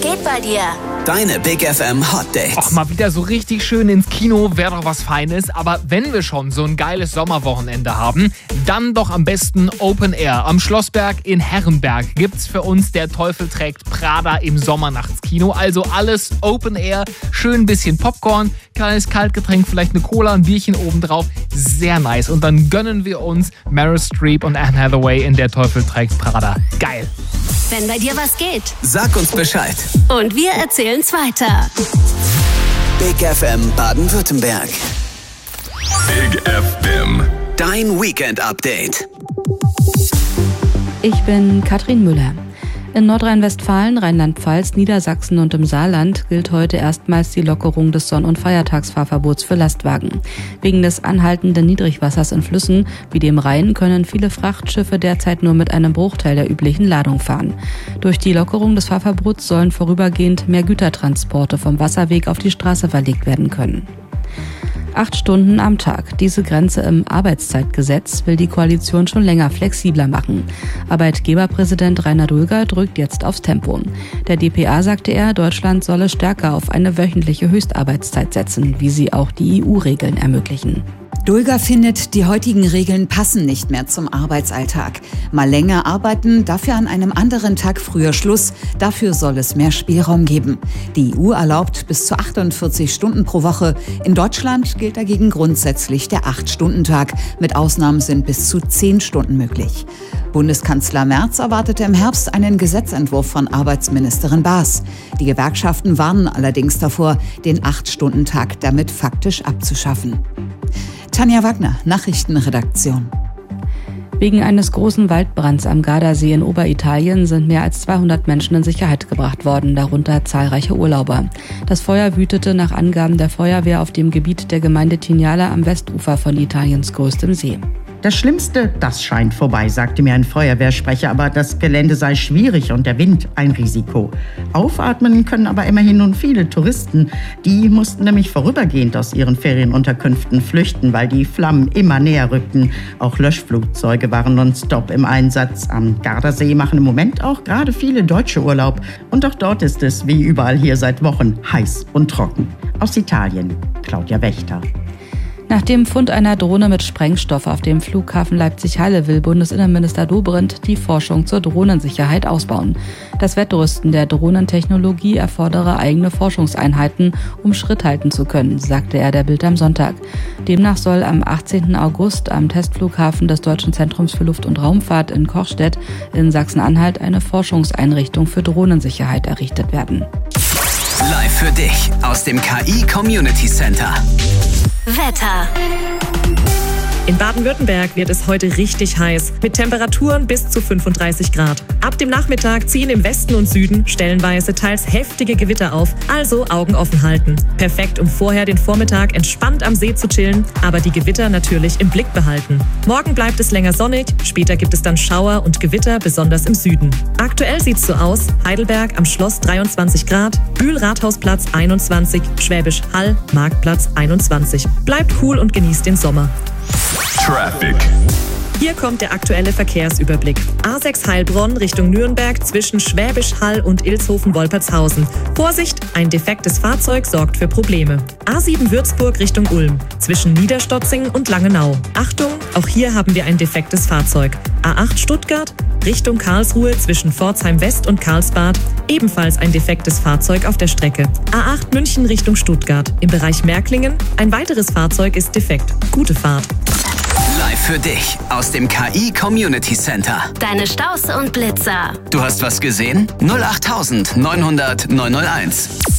geht bei dir? Deine Big FM Hot Dates. Ach, mal wieder so richtig schön ins Kino wäre doch was Feines. Aber wenn wir schon so ein geiles Sommerwochenende haben, dann doch am besten Open Air. Am Schlossberg in Herrenberg gibt's für uns Der Teufel trägt Prada im Sommernachtskino. Also alles Open Air, schön ein bisschen Popcorn, kleines Kaltgetränk, vielleicht eine Cola, ein Bierchen obendrauf. Sehr nice. Und dann gönnen wir uns Meryl Streep und Anne Hathaway in Der Teufel trägt Prada. Geil. Wenn bei dir was geht. Sag uns Bescheid. Und wir erzählen's weiter. Big FM Baden-Württemberg. Big FM. Dein Weekend-Update. Ich bin Katrin Müller. In Nordrhein-Westfalen, Rheinland-Pfalz, Niedersachsen und im Saarland gilt heute erstmals die Lockerung des Sonn- und Feiertagsfahrverbots für Lastwagen. Wegen des anhaltenden Niedrigwassers in Flüssen wie dem Rhein können viele Frachtschiffe derzeit nur mit einem Bruchteil der üblichen Ladung fahren. Durch die Lockerung des Fahrverbots sollen vorübergehend mehr Gütertransporte vom Wasserweg auf die Straße verlegt werden können. 8 Stunden am Tag. Diese Grenze im Arbeitszeitgesetz will die Koalition schon länger flexibler machen. Arbeitgeberpräsident Rainer Dulger drückt jetzt aufs Tempo. Der dpa sagte er, Deutschland solle stärker auf eine wöchentliche Höchstarbeitszeit setzen, wie sie auch die EU-Regeln ermöglichen. Dulger findet, die heutigen Regeln passen nicht mehr zum Arbeitsalltag. Mal länger arbeiten, dafür an einem anderen Tag früher Schluss. Dafür soll es mehr Spielraum geben. Die EU erlaubt bis zu 48 Stunden pro Woche. In Deutschland gilt dagegen grundsätzlich der 8-Stunden-Tag. Mit Ausnahmen sind bis zu 10 Stunden möglich. Bundeskanzler Merz erwartete im Herbst einen Gesetzentwurf von Arbeitsministerin Baas. Die Gewerkschaften warnen allerdings davor, den 8-Stunden-Tag damit faktisch abzuschaffen. Tanja Wagner, Nachrichtenredaktion. Wegen eines großen Waldbrands am Gardasee in Oberitalien sind mehr als 200 Menschen in Sicherheit gebracht worden, darunter zahlreiche Urlauber. Das Feuer wütete nach Angaben der Feuerwehr auf dem Gebiet der Gemeinde Tignala am Westufer von Italiens größtem See. Das Schlimmste, das scheint vorbei, sagte mir ein Feuerwehrsprecher, aber das Gelände sei schwierig und der Wind ein Risiko. Aufatmen können aber immerhin nun viele Touristen. Die mussten nämlich vorübergehend aus ihren Ferienunterkünften flüchten, weil die Flammen immer näher rückten. Auch Löschflugzeuge waren nonstop im Einsatz. Am Gardasee machen im Moment auch gerade viele Deutsche Urlaub. Und auch dort ist es, wie überall hier seit Wochen, heiß und trocken. Aus Italien, Claudia Wächter. Nach dem Fund einer Drohne mit Sprengstoff auf dem Flughafen Leipzig-Halle will Bundesinnenminister Dobrindt die Forschung zur Drohnensicherheit ausbauen. Das Wettrüsten der Drohnentechnologie erfordere eigene Forschungseinheiten, um Schritt halten zu können, sagte er der Bild am Sonntag. Demnach soll am 18. August am Testflughafen des Deutschen Zentrums für Luft- und Raumfahrt in Kochstedt in Sachsen-Anhalt eine Forschungseinrichtung für Drohnensicherheit errichtet werden. Live für dich aus dem KI Community Center. Wetter. In Baden-Württemberg wird es heute richtig heiß, mit Temperaturen bis zu 35 Grad. Ab dem Nachmittag ziehen im Westen und Süden stellenweise teils heftige Gewitter auf, also Augen offen halten. Perfekt, um vorher den Vormittag entspannt am See zu chillen, aber die Gewitter natürlich im Blick behalten. Morgen bleibt es länger sonnig, später gibt es dann Schauer und Gewitter, besonders im Süden. Aktuell sieht's so aus: Heidelberg am Schloss 23 Grad, Bühl Rathausplatz 21, Schwäbisch Hall Marktplatz 21. Bleibt cool und genießt den Sommer. Traffic. Hier kommt der aktuelle Verkehrsüberblick. A6 Heilbronn Richtung Nürnberg zwischen Schwäbisch Hall und Ilshofen-Wolpertshausen. Vorsicht, ein defektes Fahrzeug sorgt für Probleme. A7 Würzburg Richtung Ulm zwischen Niederstotzing und Langenau. Achtung, auch hier haben wir ein defektes Fahrzeug. A8 Stuttgart Richtung Karlsruhe zwischen Pforzheim West und Karlsbad. Ebenfalls ein defektes Fahrzeug auf der Strecke. A8 München Richtung Stuttgart. Im Bereich Märklingen ein weiteres Fahrzeug ist defekt. Gute Fahrt. Live für dich aus dem KI Community Center. Deine Staus und Blitzer. Du hast was gesehen? 08900 901.